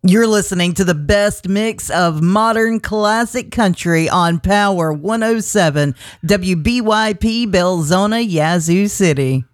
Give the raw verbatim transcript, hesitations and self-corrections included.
You're listening to the best mix of modern classic country on Power one oh seven W B Y P Belzona, Yazoo City.